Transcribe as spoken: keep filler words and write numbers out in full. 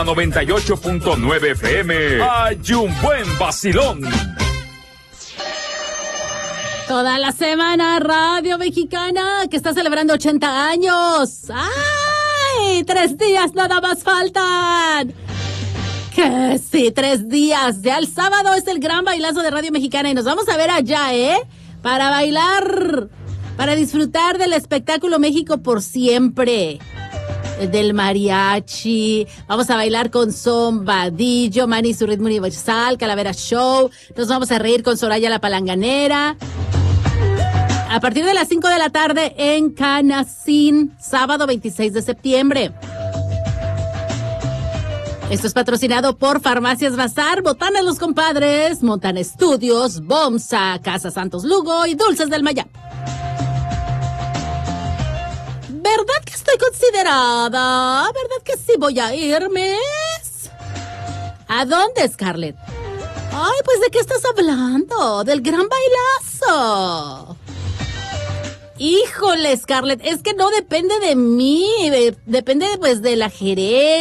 noventa y ocho punto nueve F M. Hay un buen vacilón. Toda la semana Radio Mexicana, que está celebrando ochenta años. ¡Ay! Tres días nada más faltan. Que sí, tres días. Ya el sábado es el gran bailazo de Radio Mexicana y nos vamos a ver allá, ¿eh? Para bailar, para disfrutar del espectáculo México por siempre. Del mariachi, vamos a bailar con Son Vadillo, Manny su ritmo universal, Calavera Show, nos vamos a reír con Soraya la Palanganera. A partir de las cinco de la tarde en Canacín, sábado veintiséis de septiembre. Esto es patrocinado por Farmacias Bazar, Botanas Los Compadres, Montan Estudios, Bomsa, Casa Santos Lugo y Dulces del Mayap. ¿Verdad que estoy considerada? ¿Verdad que sí voy a irme? ¿A dónde, Scarlett? Ay, pues ¿de qué estás hablando? Del gran bailazo. Híjole, Scarlett, es que no depende de mí, depende pues de la gerencia.